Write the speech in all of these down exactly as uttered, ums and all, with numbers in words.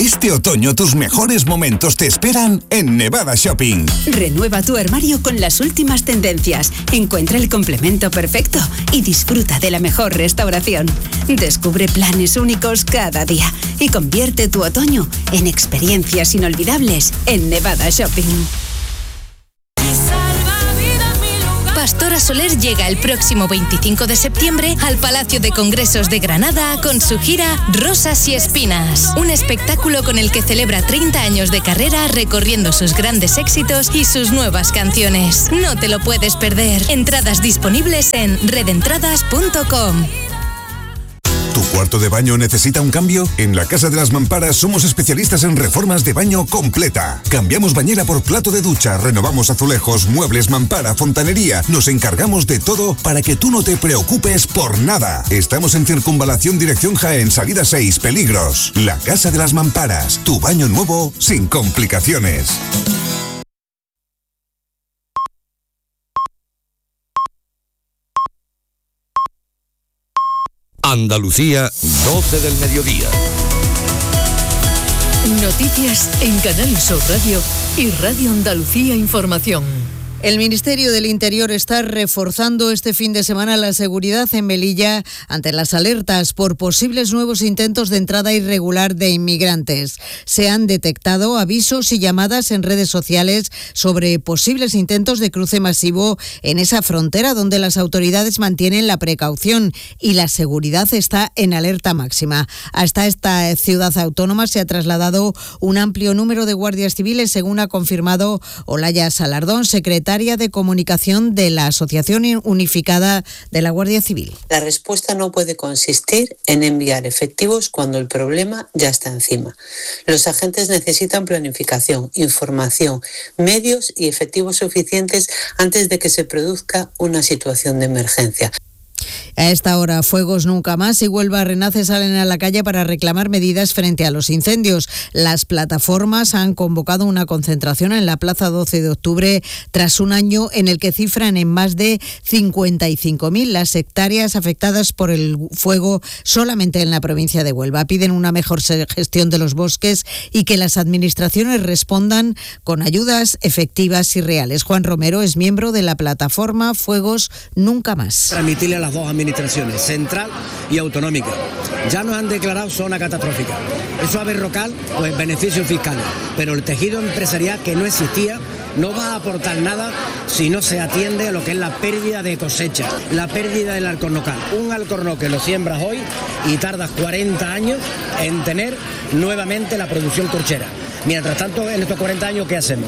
Este otoño tus mejores momentos te esperan en Nevada Shopping. Renueva tu armario con las últimas tendencias, encuentra el complemento perfecto y disfruta de la mejor restauración. Descubre planes únicos cada día y convierte tu otoño en experiencias inolvidables en Nevada Shopping. Pastora Soler llega el próximo veinticinco de septiembre al Palacio de Congresos de Granada con su gira Rosas y Espinas. Un espectáculo con el que celebra treinta años de carrera recorriendo sus grandes éxitos y sus nuevas canciones. No te lo puedes perder. Entradas disponibles en red entradas punto com. ¿Tu cuarto de baño necesita un cambio? En la Casa de las Mamparas somos especialistas en reformas de baño completa. Cambiamos bañera por plato de ducha, renovamos azulejos, muebles, mampara, fontanería. Nos encargamos de todo para que tú no te preocupes por nada. Estamos en Circunvalación Dirección Jaén, salida seis, Peligros. La Casa de las Mamparas, tu baño nuevo sin complicaciones. Andalucía, doce del mediodía. Noticias en Canal Sur Radio y Radio Andalucía Información. El Ministerio del Interior está reforzando este fin de semana la seguridad en Melilla ante las alertas por posibles nuevos intentos de entrada irregular de inmigrantes. Se han detectado avisos y llamadas en redes sociales sobre posibles intentos de cruce masivo en esa frontera donde las autoridades mantienen la precaución y la seguridad está en alerta máxima. Hasta esta ciudad autónoma se ha trasladado un amplio número de guardias civiles, según ha confirmado Olaya Salardón, secretaria de Comunicación de la Asociación Unificada de la Guardia Civil. La respuesta no puede consistir en enviar efectivos cuando el problema ya está encima. Los agentes necesitan planificación, información, medios y efectivos suficientes antes de que se produzca una situación de emergencia. A esta hora, Fuegos Nunca Más y Huelva Renace salen a la calle para reclamar medidas frente a los incendios. Las plataformas han convocado una concentración en la Plaza doce de octubre tras un año en el que cifran en más de cincuenta y cinco mil las hectáreas afectadas por el fuego solamente en la provincia de Huelva. Piden una mejor gestión de los bosques y que las administraciones respondan con ayudas efectivas y reales. Juan Romero es miembro de la plataforma Fuegos Nunca Más. Transmitirle a las dos administraciones, central y autonómica. Ya nos han declarado zona catastrófica. Eso a Berrocal, pues beneficios fiscales. Pero el tejido empresarial que no existía no va a aportar nada si no se atiende a lo que es la pérdida de cosecha, la pérdida del alcornocal. Un alcornoque lo siembras hoy y tardas cuarenta años en tener nuevamente la producción corchera. Mientras tanto, en estos cuarenta años, ¿qué hacemos?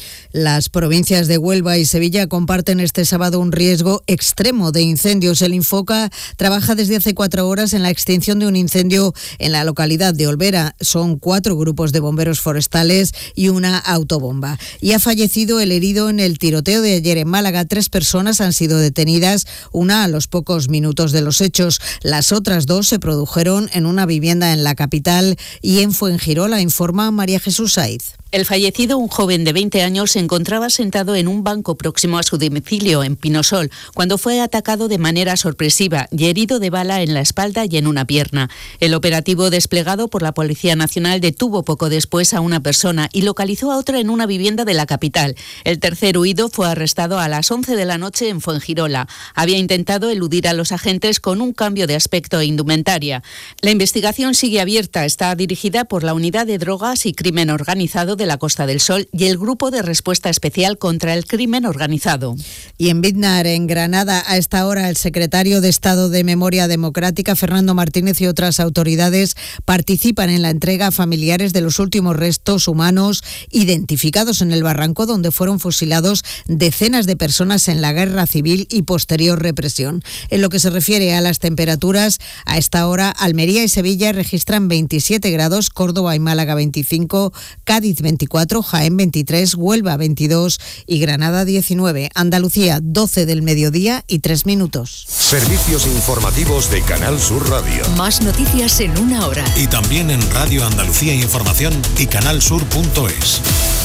Las provincias de Huelva y Sevilla comparten este sábado un riesgo extremo de incendios. El Infoca trabaja desde hace cuatro horas en la extinción de un incendio en la localidad de Olvera. Son cuatro grupos de bomberos forestales y una autobomba. Y ha fallecido el herido en el tiroteo de ayer en Málaga. Tres personas han sido detenidas, una a los pocos minutos de los hechos. Las otras dos se produjeron en una vivienda en la capital y en Fuengirola, informa María Jesús Saiz. El fallecido, un joven de veinte años, se encontraba sentado en un banco próximo a su domicilio en Pinosol cuando fue atacado de manera sorpresiva y herido de bala en la espalda y en una pierna. El operativo desplegado por la Policía Nacional detuvo poco después a una persona y localizó a otra en una vivienda de la capital. El tercer huido fue arrestado a las once de la noche en Fuengirola. Había intentado eludir a los agentes con un cambio de aspecto e indumentaria. La investigación sigue abierta. Está dirigida por la Unidad de Drogas y Crimen Organizado de la Costa del Sol y el Grupo de Respuesta Especial contra el Crimen Organizado. Y en Biznar, en Granada, a esta hora el secretario de Estado de Memoria Democrática, Fernando Martínez, y otras autoridades participan en la entrega a familiares de los últimos restos humanos identificados en el barranco donde fueron fusilados decenas de personas en la guerra civil y posterior represión. En lo que se refiere a las temperaturas, a esta hora Almería y Sevilla registran veintisiete grados, Córdoba y Málaga veinticinco, Cádiz veinticuatro, Jaén veintitrés, Huelva veintidós y Granada diecinueve. Andalucía, doce del mediodía y tres minutos. Servicios informativos de Canal Sur Radio. Más noticias en una hora. Y también en Radio Andalucía Información y canalsur punto es.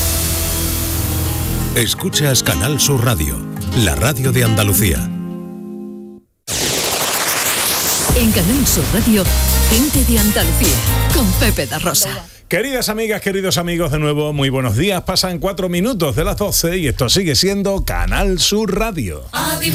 Escuchas Canal Sur Radio, la radio de Andalucía. En Canal Sur Radio, gente de Andalucía, con Pepe da Rosa. Queridas amigas, queridos amigos, de nuevo, muy buenos días. Pasan cuatro minutos de las doce y esto sigue siendo Canal Sur Radio.